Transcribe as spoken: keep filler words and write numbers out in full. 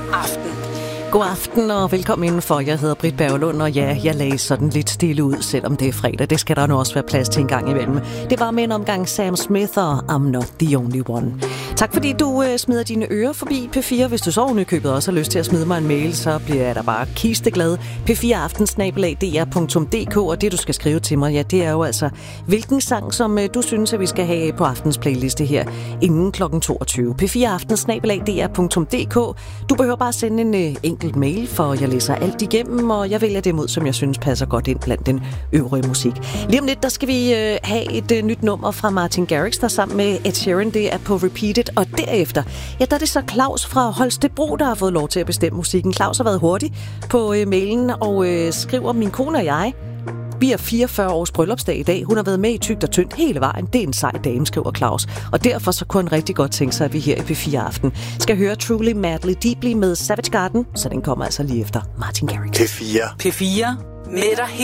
aften. God aften og velkommen indenfor. Jeg hedder Britt Berglund, og ja, jeg lagde sådan lidt stille ud, selvom det er fredag. Det skal der nu også være plads til en gang imellem. Det var med en omgang Sam Smith og I'm Not The Only One. Tak fordi du øh, smider dine ører forbi P fire. Hvis du så ovenikøbet også har lyst til at smide mig en mail, så bliver jeg da bare kisteglad. p fire aften snabel-a d r punktum d k, og det du skal skrive til mig, ja, det er jo altså, hvilken sang, som øh, du synes, at vi skal have på aftens playliste her inden klokken toogtyve. p fire aften snabel-a d r punktum d k. Du behøver bare sende en øh, enkelt mail, for jeg læser alt igennem, og jeg vælger det ud, som jeg synes passer godt ind blandt den øvrige musik. Lige om lidt, der skal vi øh, have et øh, nyt nummer fra Martin Garrix, der sammen med Ed Sheeran, det er på Repeated, og derefter, ja, der er det så Claus fra Holstebro, der har fået lov til at bestemme musikken. Claus har været hurtig på øh, mailen og øh, skriver, min kone og jeg, vi er fireogfyrre års bryllupsdag i dag. Hun har været med i tykt og tyndt hele vejen. Det er en sej dame, skriver Claus. Og derfor så kunne han rigtig godt tænke sig, at vi her i P fire Aften skal høre Truly Madly Deeply med Savage Garden, så den kommer altså lige efter Martin Garrix. P fire. P fire med dig